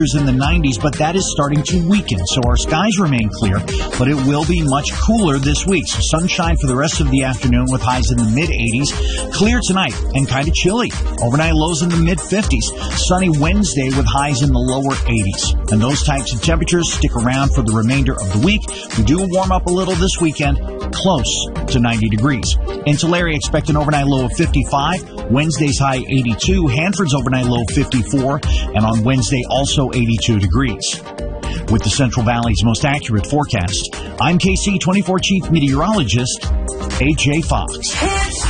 in the 90s, but that is starting to weaken. So our skies remain clear, but it will be much cooler this week. So sunshine for the rest of the afternoon with highs in the mid-80s. Clear tonight and kind of chilly. Overnight lows in the mid-50s. Sunny Wednesday with highs in the lower 80s. And those types of temperatures stick around for the remainder of the week. We do warm up a little this weekend, close to 90 degrees. In Tulare, expect an overnight low of 55. Wednesday's high 82. Hanford's overnight low 54. And on Wednesday, also 82 degrees. With the Central Valley's most accurate forecast, I'm KC24 Chief Meteorologist A.J. Fox.